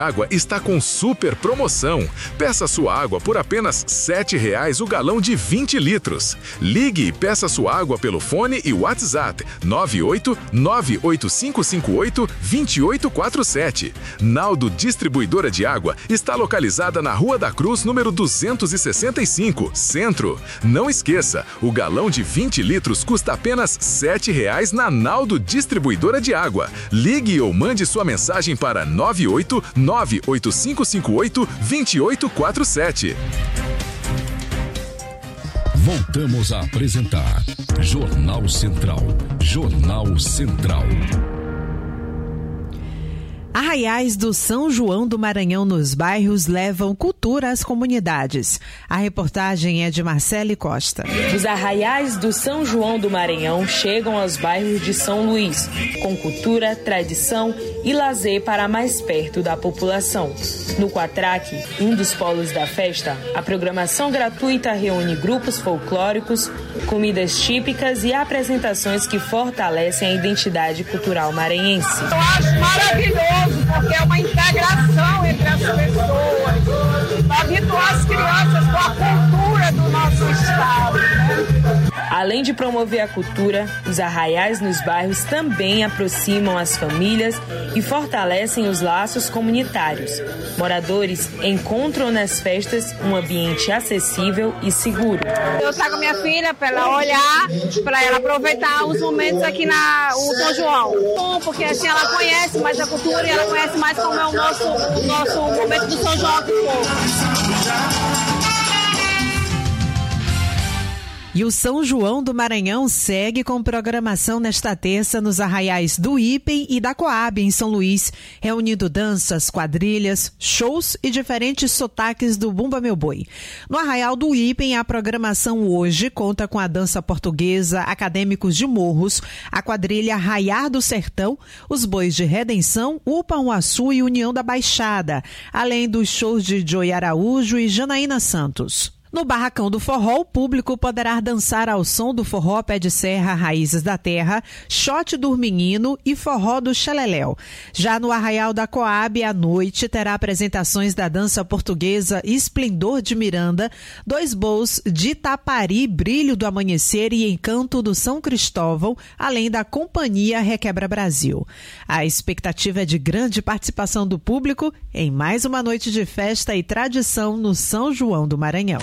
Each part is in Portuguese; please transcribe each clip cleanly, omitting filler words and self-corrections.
Água está com super promoção. Peça sua água por apenas R$ 7,00 o galão de 20 litros. Ligue e peça sua água pelo fone e WhatsApp 98-98558-2847. Naldo Distribuidora de Água está localizada na Rua da Cruz, número 265, Centro. Não esqueça, o galão de 20 litros custa apenas R$ 7,00 na Naldo Distribuidora de Água. Ligue ou mande sua mensagem para 98558-2847. Voltamos a apresentar Jornal Central. Jornal Central. Arraiais do São João do Maranhão nos bairros levam cultura às comunidades. A reportagem é de Marcele Costa. Os arraiais do São João do Maranhão chegam aos bairros de São Luís, com cultura, tradição e lazer para mais perto da população. No Quatraque, um dos polos da festa, a programação gratuita reúne grupos folclóricos, comidas típicas e apresentações que fortalecem a identidade cultural maranhense. Eu acho maravilhoso, porque é uma integração entre as pessoas, para habituar as crianças com a cultura do nosso estado, né? Além de promover a cultura, os arraiais nos bairros também aproximam as famílias e fortalecem os laços comunitários. Moradores encontram nas festas um ambiente acessível e seguro. Eu trago minha filha para ela olhar, para ela aproveitar os momentos aqui na São João. Bom, porque assim ela conhece mais a cultura e ela conhece mais como é o nosso momento do São João aqui. E o São João do Maranhão segue com programação nesta terça nos arraiais do IPEM e da Coab, em São Luís, reunindo danças, quadrilhas, shows e diferentes sotaques do Bumba Meu Boi. No arraial do IPEM, a programação hoje conta com a dança portuguesa, Acadêmicos de Morros, a quadrilha Raiar do Sertão, os Bois de Redenção, Upa-Uaçu e União da Baixada, além dos shows de Joey Araújo e Janaína Santos. No Barracão do Forró, o público poderá dançar ao som do forró Pé de Serra, Raízes da Terra, Shot do Menino e Forró do Xeleléu. Já no Arraial da Coab, à noite, terá apresentações da dança portuguesa Esplendor de Miranda, Dois Bols de Tapari, Brilho do Amanhecer e Encanto do São Cristóvão, além da Companhia Requebra Brasil. A expectativa é de grande participação do público em mais uma noite de festa e tradição no São João do Maranhão.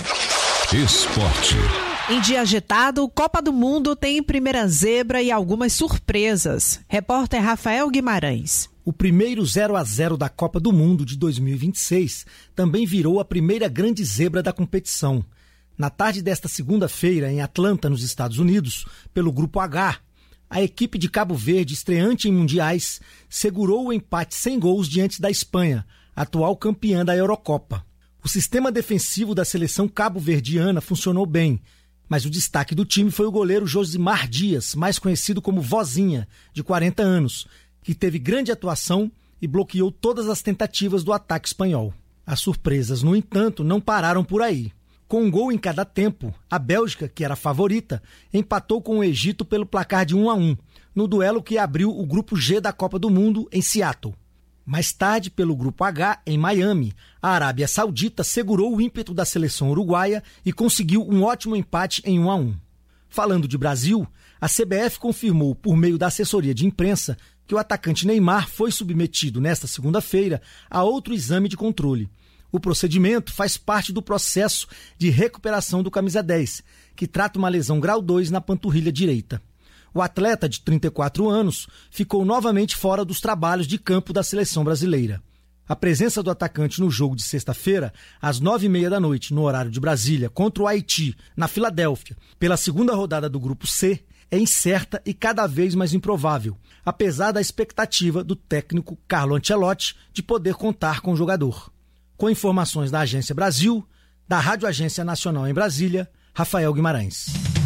Esporte. Em dia agitado, Copa do Mundo tem primeira zebra e algumas surpresas. Repórter Rafael Guimarães. O primeiro 0-0 da Copa do Mundo de 2026 também virou a primeira grande zebra da competição. Na tarde desta segunda-feira, em Atlanta, nos Estados Unidos, pelo Grupo H, a equipe de Cabo Verde, estreante em mundiais, segurou o empate sem gols diante da Espanha, atual campeã da Eurocopa. O sistema defensivo da seleção cabo-verdiana funcionou bem, mas o destaque do time foi o goleiro Josimar Dias, mais conhecido como Vozinha, de 40 anos, que teve grande atuação e bloqueou todas as tentativas do ataque espanhol. As surpresas, no entanto, não pararam por aí. Com um gol em cada tempo, a Bélgica, que era a favorita, empatou com o Egito pelo placar de 1-1, no duelo que abriu o Grupo G da Copa do Mundo em Seattle. Mais tarde, pelo Grupo H, em Miami, a Arábia Saudita segurou o ímpeto da seleção uruguaia e conseguiu um ótimo empate em 1-1. Falando de Brasil, a CBF confirmou, por meio da assessoria de imprensa, que o atacante Neymar foi submetido nesta segunda-feira a outro exame de controle. O procedimento faz parte do processo de recuperação do camisa 10, que trata uma lesão grau 2 na panturrilha direita. O atleta, de 34 anos, ficou novamente fora dos trabalhos de campo da seleção brasileira. A presença do atacante no jogo de sexta-feira, às 21h30, no horário de Brasília, contra o Haiti, na Filadélfia, pela segunda rodada do Grupo C, é incerta e cada vez mais improvável, apesar da expectativa do técnico Carlo Ancelotti de poder contar com o jogador. Com informações da Agência Brasil, da Rádio Agência Nacional em Brasília, Rafael Guimarães.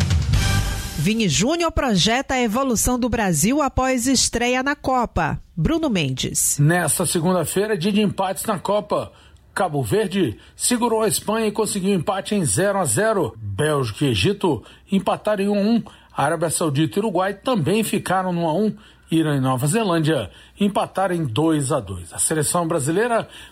Vini Júnior projeta a evolução do Brasil após estreia na Copa. Bruno Mendes. Nesta segunda-feira, dia de empates na Copa. Cabo Verde segurou a Espanha e conseguiu empate em 0-0. Bélgica e Egito empataram em 1-1. A Arábia Saudita e Uruguai também ficaram no 1-1. Irã e Nova Zelândia empataram em 2-2. A seleção brasileira